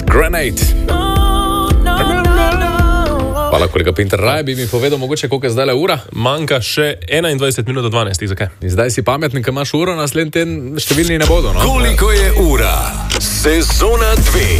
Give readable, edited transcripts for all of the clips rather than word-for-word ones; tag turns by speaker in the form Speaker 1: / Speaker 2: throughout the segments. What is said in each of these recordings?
Speaker 1: Grenade. Hvala, kolega Pinter. Raj bi mi povedal, mogoče koliko je zdaj le ura?
Speaker 2: Manjka še 21 minut do 12. Zakaj?
Speaker 1: In zdaj si pametni, ker imaš uro, naslednji teden številni ne bodo. No?
Speaker 3: Koliko je ura? Sezona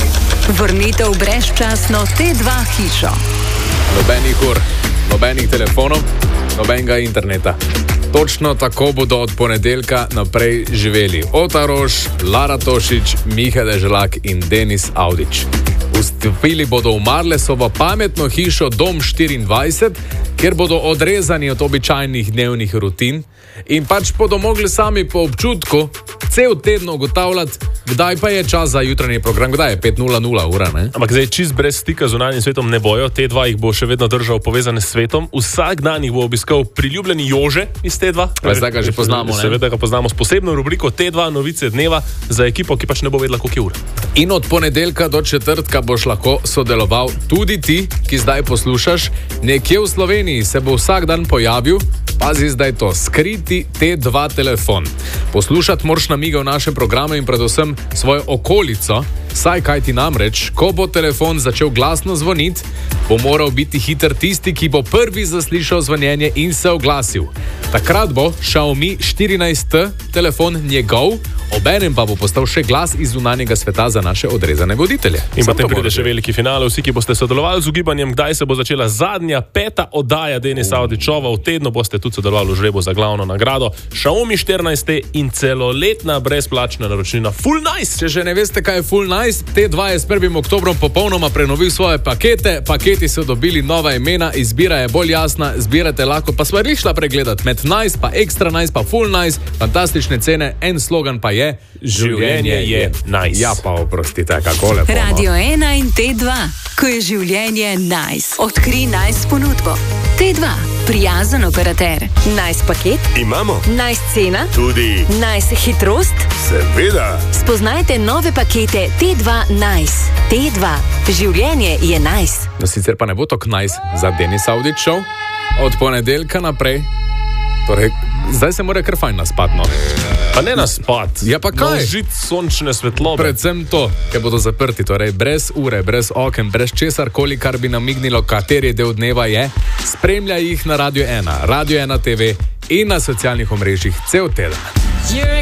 Speaker 3: 2.
Speaker 4: Vrnitev brezčasno T2 hišo.
Speaker 1: Nobenih ur, nobenih telefonov, nobenega interneta. Točno tako bodo od ponedeljka naprej živeli Ota Roš, Lara Tošič, Miha Deželak in Denis Audić. Vstopili bodo v Marlesovo pametno hišo Dom 24, kjer bodo odrezani od običajnih dnevnih rutin in pač bodo mogli sami po občutku cel teden ugotavljati, kdaj pa je čas za jutranji program, kdaj je 5:00 ura, ne?
Speaker 2: Ampak zdaj čist brez stika z zunanjim svetom ne bojo, T2 jih bo še vedno držal povezane s svetom, vsak dan jih bo obiskal priljubljeni Jože iz T2.
Speaker 1: Zdaj ga že poznamo, ne?
Speaker 2: Seveda ga poznamo s posebno rubriko T2 novice dneva za ekipo, ki pač ne bo vedela, koliko je ura.
Speaker 1: In od ponedeljka do četrtka boš lahko sodeloval tudi ti, ki zdaj poslušaš. Nekje v Sloveniji se bo vsak dan pojavil, pazi zdaj to, skriti T2 telefon. Poslušati moraš namige v našem programu in predvsem svojo okolico, saj kaj ti namreč, ko bo telefon začel glasno zvoniti, bo moral biti hiter tisti, ki bo prvi zaslišal zvonjenje in se oglasil. Takrat bo Xiaomi 14T telefon njegov, obenem pa bo postal še glas iz zunanjega sveta za naše odrezane voditelje.
Speaker 2: In potem pride še veliki finale. Vsi, ki boste sodelovali z ugibanjem, kdaj se bo začela zadnja, 5. oddaja Denisa Audićova, v tednu boste tudi sodelovali v žrebu za glavno nagrado Xiaomi 14T in celoletna brezplačna naročnina Full Nice.
Speaker 1: Če že ne veste, kaj je Full Nice, T2 je s 1. oktobrom popolnoma prenovil svoje pakete. Paketi so dobili nova imena, izbira je bolj jasna, zbirate lahko pa stvari šla pregledati. Med Nice pa Extra Nice pa Full Nice, fantastične cene, en slogan pa je: življenje je nice. Ja pa oprostite, kako lepo.
Speaker 4: Radio 1 in T2, ko je življenje nice. Odkri nice ponudbo. T2, prijazen operater. Nice paket?
Speaker 3: Imamo.
Speaker 4: Nice cena?
Speaker 3: Tudi.
Speaker 4: Nice hitrost?
Speaker 3: Seveda.
Speaker 4: Spoznajte nove pakete T2 Nice. T2, življenje je nice.
Speaker 1: No sicer pa ne bo tok nice za Denis Audić šov. Od ponedeljka naprej. Torej, zdaj se mora kar fajn naspati, no.
Speaker 2: Pa ne naspat.
Speaker 1: Ja pa kaj?
Speaker 2: Žit sončne svetlobe.
Speaker 1: Predvsem to, ker bodo zaprti, torej brez ure, brez oken, brez česarkoli, kar bi namignilo, kateri del dneva je. Spremljaj jih na Radio 1, Radio 1 TV in na socialnih omrežjih cel teden.